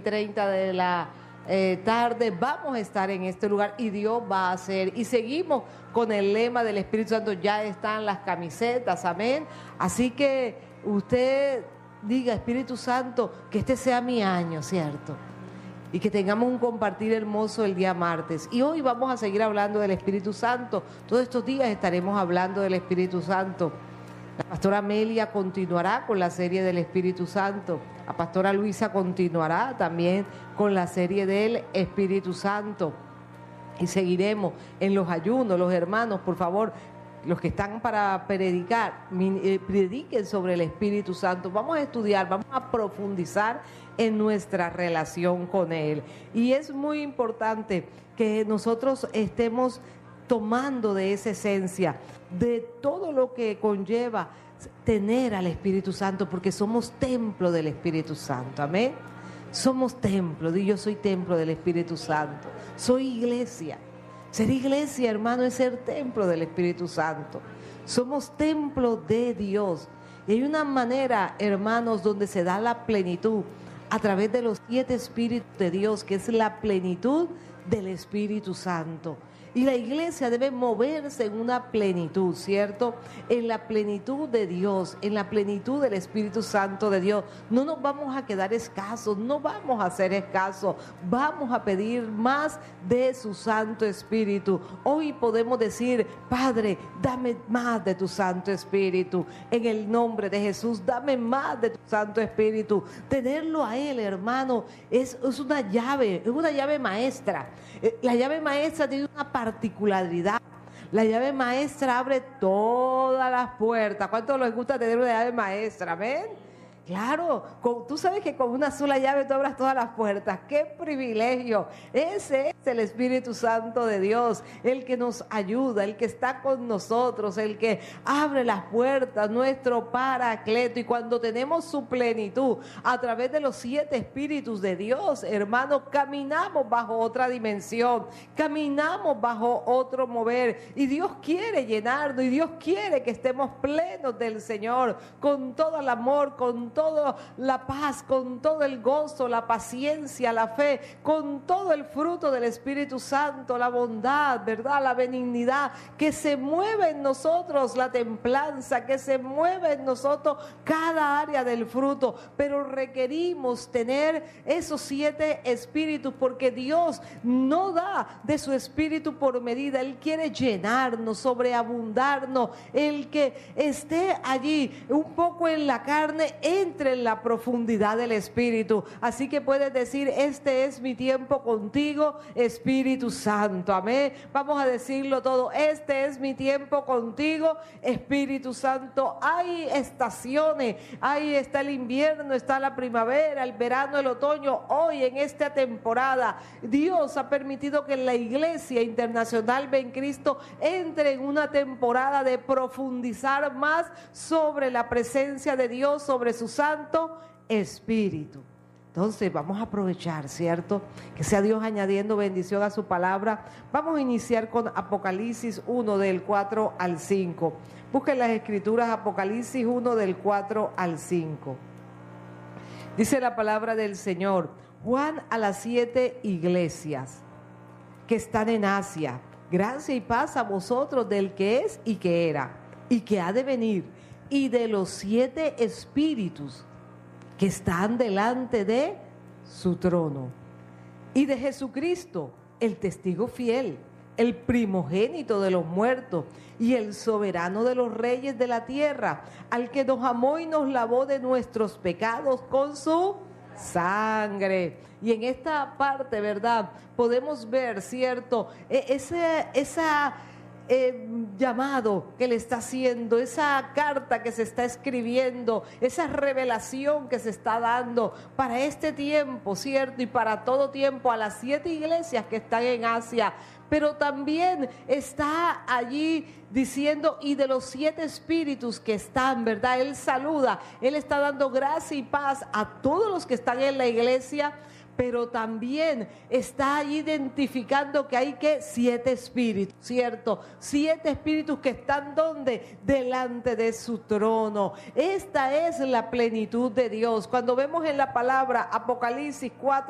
30 de la tarde vamos a estar en este lugar y Dios va a hacer. Y seguimos con el lema del Espíritu Santo, ya están las camisetas, amén. Así que usted diga, Espíritu Santo, que este sea mi año, ¿cierto? Y que tengamos un compartir hermoso el día martes. Y hoy vamos a seguir hablando del Espíritu Santo. Todos estos días estaremos hablando del Espíritu Santo. La pastora Amelia continuará con la serie del Espíritu Santo. La pastora Luisa continuará también con la serie del Espíritu Santo. Y seguiremos en los ayunos. Los hermanos, por favor, los que están para predicar, prediquen sobre el Espíritu Santo. Vamos a estudiar, vamos a profundizar en nuestra relación con Él. Y es muy importante que nosotros estemos tomando de esa esencia, de todo lo que conlleva tener al Espíritu Santo, porque somos templo del Espíritu Santo, amén. Somos templo, yo soy templo del Espíritu Santo, soy iglesia. Ser iglesia, hermano, es ser templo del Espíritu Santo. Somos templo de Dios. Y hay una manera, hermanos, donde se da la plenitud a través de los 7 Espíritus de Dios, que es la plenitud del Espíritu Santo. Y la iglesia debe moverse en una plenitud, ¿cierto? En la plenitud de Dios, en la plenitud del Espíritu Santo de Dios. No nos vamos a quedar escasos, no vamos a ser escasos. Vamos a pedir más de su Santo Espíritu. Hoy podemos decir, Padre, dame más de tu Santo Espíritu. En el nombre de Jesús, dame más de tu Santo Espíritu. Tenerlo a Él, hermano, es una llave maestra. La llave maestra tiene una particularidad. La llave maestra abre todas las puertas. ¿Cuánto les gusta tener una llave maestra? ¿Amén? Claro, tú sabes que con una sola llave tú abras todas las puertas. ¡Qué privilegio! Ese es el Espíritu Santo de Dios, el que nos ayuda, el que está con nosotros, el que abre las puertas, nuestro Paracleto. Y cuando tenemos su plenitud a través de los 7 Espíritus de Dios, hermanos, caminamos bajo otra dimensión, caminamos bajo otro mover. Y Dios quiere llenarnos y Dios quiere que estemos plenos del Señor, con todo el amor, con toda la paz, con todo el gozo, la paciencia, la fe, con todo el fruto del Espíritu Santo, la bondad, ¿verdad? La benignidad, que se mueve en nosotros, la templanza, que se mueve en nosotros cada área del fruto. Pero requerimos tener esos 7 espíritus, porque Dios no da de su espíritu por medida. Él quiere llenarnos, sobreabundarnos. El que esté allí un poco en la carne, entre en la profundidad del Espíritu. Así que puedes decir, este es mi tiempo contigo, Espíritu Santo, amén. Vamos a decirlo todo, este es mi tiempo contigo, Espíritu Santo. Hay estaciones, ahí está el invierno, está la primavera, el verano, el otoño. Hoy en esta temporada Dios ha permitido que la Iglesia Internacional Ven Cristo entre en una temporada de profundizar más sobre la presencia de Dios, sobre su Santo Espíritu. Entonces vamos a aprovechar, ¿cierto? Que sea Dios añadiendo bendición a su palabra. Vamos a iniciar con Apocalipsis 1 del 4 al 5. Busquen las escrituras, Apocalipsis 1 del 4 al 5. Dice la palabra del Señor: Juan a las 7 iglesias que están en Asia, gracia y paz a vosotros del que es y que era y que ha de venir, y de los 7 espíritus que están delante de su trono, y de Jesucristo, el testigo fiel, el primogénito de los muertos y el soberano de los reyes de la tierra, al que nos amó y nos lavó de nuestros pecados con su sangre. Y en esta parte, ¿verdad?, podemos ver, ¿cierto?, esa llamado que le está haciendo, esa carta que se está escribiendo, esa revelación que se está dando para este tiempo, ¿cierto? Y para todo tiempo a las 7 iglesias que están en Asia. Pero también está allí diciendo, y de los 7 espíritus que están, ¿verdad? Él saluda, él está dando gracia y paz a todos los que están en la iglesia, pero también está allí identificando que hay 7 espíritus, ¿cierto? 7 espíritus que están ¿dónde? Delante de su trono. Esta es la plenitud de Dios. Cuando vemos en la palabra Apocalipsis 4,